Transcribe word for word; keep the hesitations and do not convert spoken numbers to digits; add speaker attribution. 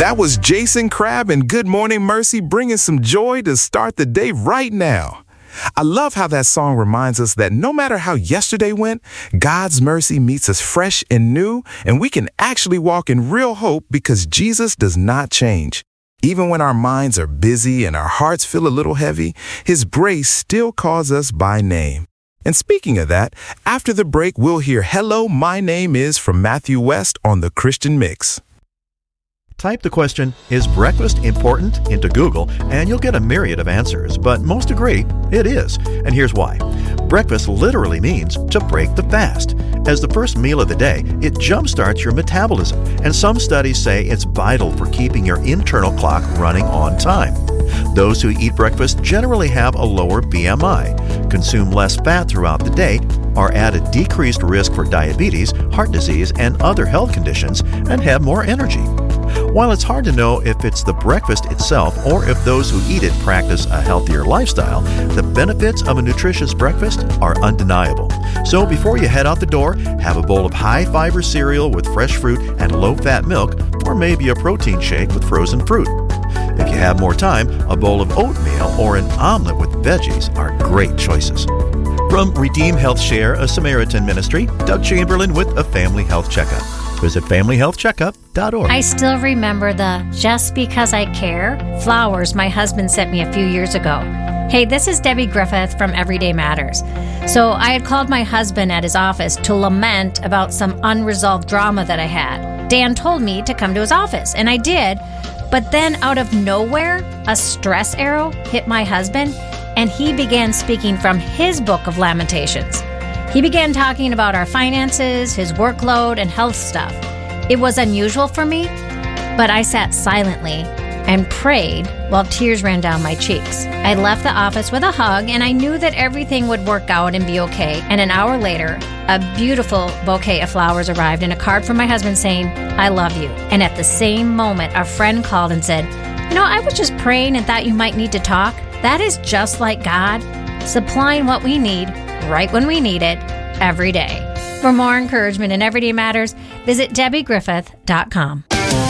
Speaker 1: That was Jason Crabb and Good Morning Mercy bringing some joy to start the day right now. I love how that song reminds us that no matter how yesterday went, God's mercy meets us fresh and new, and we can actually walk in real hope because Jesus does not change. Even when our minds are busy and our hearts feel a little heavy, His grace still calls us by name. And speaking of that, after the break, we'll hear Hello, My Name Is from Matthew West on The Christian Mix.
Speaker 2: Type the question, is breakfast important, into Google, and you'll get a myriad of answers, but most agree it is. And here's why. Breakfast literally means to break the fast. As the first meal of the day, it jumpstarts your metabolism, and some studies say it's vital for keeping your internal clock running on time. Those who eat breakfast generally have a lower B M I, consume less fat throughout the day, are at a decreased risk for diabetes, heart disease, and other health conditions, and have more energy. While it's hard to know if it's the breakfast itself or if those who eat it practice a healthier lifestyle, the benefits of a nutritious breakfast are undeniable. So before you head out the door, have a bowl of high-fiber cereal with fresh fruit and low-fat milk, or maybe a protein shake with frozen fruit. If you have more time, a bowl of oatmeal or an omelet with veggies are great choices. From Redeem Health Share, a Samaritan ministry, Doug Chamberlain with a Family Health Checkup. Visit family health checkup dot org.
Speaker 3: I still remember the Just Because I Care flowers my husband sent me a few years ago. Hey, this is Debbie Griffith from Everyday Matters. So I had called my husband at his office to lament about some unresolved drama that I had. Dan told me to come to his office, and I did. But then out of nowhere, a stress arrow hit my husband, and he began speaking from his book of Lamentations. He began talking about our finances, his workload, and health stuff. It was unusual for me, but I sat silently and prayed while tears ran down my cheeks. I left the office with a hug, and I knew that everything would work out and be okay. And an hour later, a beautiful bouquet of flowers arrived and a card from my husband saying, I love you. And at the same moment, a friend called and said, you know, I was just praying and thought you might need to talk. That is just like God, supplying what we need right when we need it, every day. For more encouragement in Everyday Matters, visit Debbie Griffith dot com.